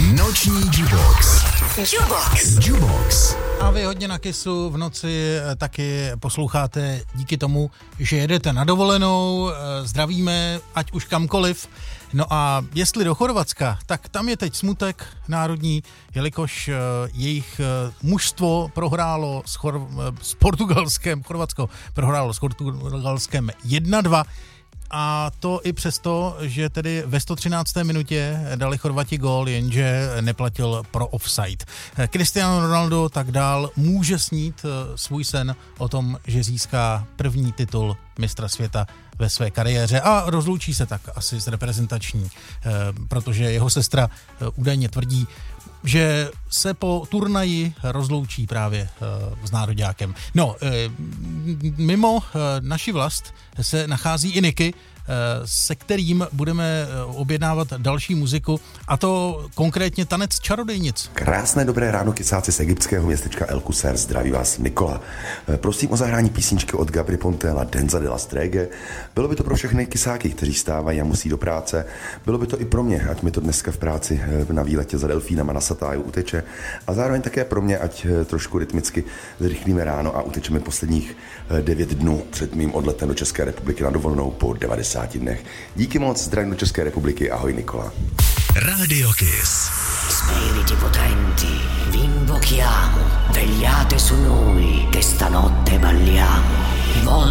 Noční Jubox. Jubox. A vy hodně na Kissu v noci taky posloucháte díky tomu, že jedete na dovolenou, zdravíme, ať už kamkoliv. No a jestli do Chorvatska, tak tam je teď smutek národní, jelikož jejich mužstvo prohrálo s Portugalskem, Chorvatsko prohrálo s Portugalskem 1-2. A to i přesto, že tedy ve 113. minutě dali Chorvati gól, jenže neplatil pro offside. Cristiano Ronaldo tak dál může snít svůj sen o tom, že získá první titul mistra světa ve své kariéře a rozloučí se tak asi s reprezentační, protože jeho sestra údajně tvrdí, že se po turnaji rozloučí právě s nároďákem. No, mimo naši vlast se nachází i Niky, se kterým budeme objednávat další muziku, a to konkrétně tanec čarodejnic. Krásné dobré ráno, kysáci z egyptského městečka El Qusair, zdraví vás Nikola. Prosím o zahrání písničky od Gabry Ponte a Denza de la Strege. Bylo by to pro všechny kysáky, kteří stávají a musí do práce. Bylo by to i pro mě, ať mi to dneska v práci na výletě za delfínama na Satáju uteče. A zároveň také pro mě, ať trošku rytmicky zrychlíme ráno a utečeme posledních 9 dnů před mým odletem do České republiky na dovolenou po 90 dnech. Díky moc, zdravím do České republiky, ahoj Nikola. Radio Kiss. Spiriti potenti, vi invochiamo, vegliate su noi, che stanotte balliamo.